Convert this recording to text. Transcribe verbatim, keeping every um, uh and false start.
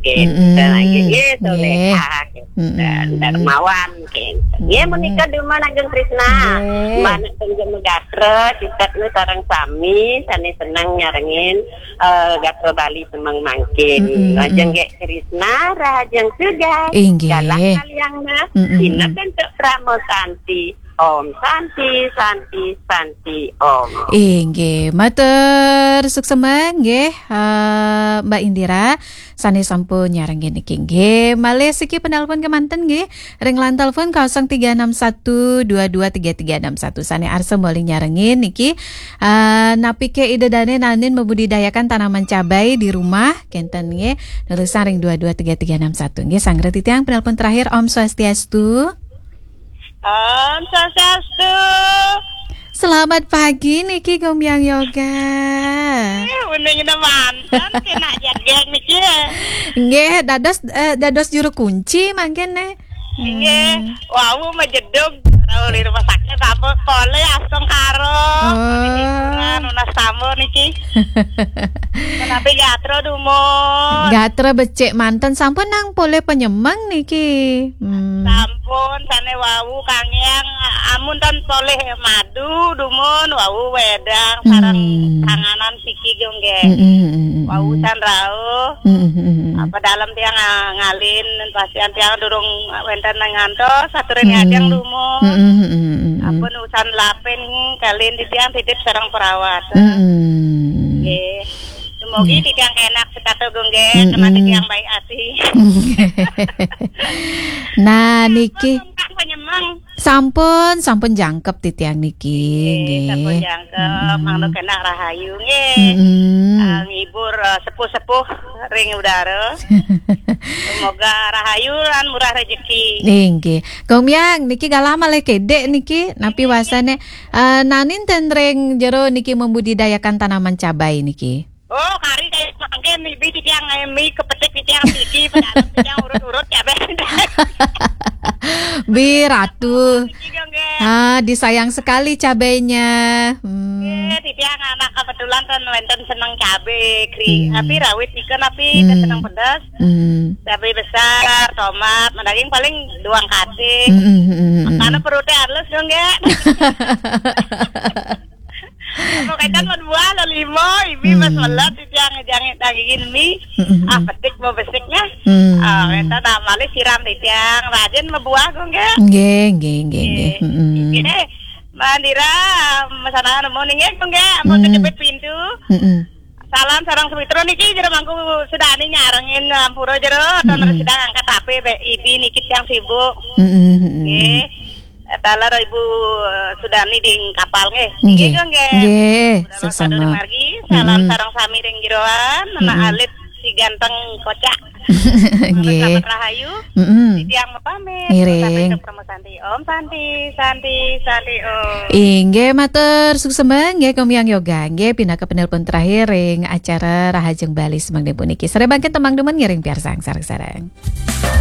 ken lagi ye soleha dan dermawan ken ye menika di mana jeung Krisna mana jeung gatra citat nu sareng sami sane senang nyarengin gatra Bali semang mangkin jeung ge Krisna rajeng sudah galang kaliangna dina bentuk pramosanti Om Santi, Santi, Santi, Om. Inggih, matur suksema nggih uh, Mbak Indira. Sane sampun nyarengin iki nggih. Malih siki penelpon kemanten nggih. Ring lan telepon nol tiga enam satu dua dua tiga tiga enam satu. Sane arsa boleh nyarengin niki uh, napike idedane nanin membudidayakan tanaman cabai di rumah kenten nggih. Nulisan ring dua dua tiga tiga enam satu nggih. Sangre titiang penelpon terakhir Om Swastiastu. Om Swastiastu. Selamat pagi niki Gomyang Yoga. Eh, uning mantan kena jadgeng niki. Nggih, dados eh, dados juru kunci mangkene. Nggih, wau majedog ora di rumah sakit apa pole asong karo. Oh. Nunas tamu niki. Kenapa gatro dumon? Gatro becek mantan sampun nang pole penyemang niki. Hmm. Sampun sane wau kangyang amun tan pole madu dumon wau wedang sareng hmm. tanganan siki jongge. Hmm, hmm, hmm, wau san rao. Hmm, hmm, apa dalam tiang ngalin pasien tiang durung wenten ngantos saturen ngadang dumon. Hmm, hmm, hmm, hmm. Apa usan lapen kalin di tiang titip sareng perawat. Hmm. Nggih. Semoga yeah. Tidak enak sekata gongge, mm-hmm. Kemati yang baik hati. Nah niki sampun sampun jangkep titiang niki. Nggih, sampun jangkep, mangno kena rahayu nggih. Mm-hmm. Ngibur uh, sepuh-sepuh ring udara. Semoga rahayu lan murah rezeki. Nggih. Gomyang niki galama le kedek niki napi wasane uh, nanin ten ring jero niki membudidayakan tanaman cabai niki. Oh, kari kayak mangken mi tiang mi kepetik tiang siki pedalam tiang urut-urut cabai. Bi Ratu. Ah, disayang sekali cabainya. Hmm. Eh, tiang anak kebetulan kan wenten seneng cabai, kri. Hmm. Tapi rawit ikan tapi hmm. seneng pedas. Hmm. Cabai besar, tomat, daging paling doang kating. Hmm. Hmm. Karena perutnya halus dong ya. Kalau kaitan buah lo limo, ibi mas malat jangan jangan dagingin mie, ah petik mau besiknya, ah kaitan namanya siram tiang, rajin mau buah gue nggak? Nggih, nggih, nggih. Gini, Mandira, masana nemu nih gue nggak, mau kecepet pintu. Salam sarang Sumitro niki jero mangku sudah ani nyarengin Ampuro jero, atau mm-hmm. sedang angkat H P, ibi nikit yang sibuk. Nggih. Talar Ibu Sudani di kapal nggih. Nggih nggih. Nggih. Sesama. Salam sareng sami ring jeroan, anak alit si ganteng kocak. Nggih. Rahayu. Heeh. Tiang pamit. Ngiring. Santi Om Santi, Santi, Santi Om. Inggih matur suksema nggih Gomyang Yoga. Nggih pindah ke penelpon terakhir ring acara Rahajeng Bali semang puniki. Sare bangke temang demen ngiring piarsang sareng-sareng.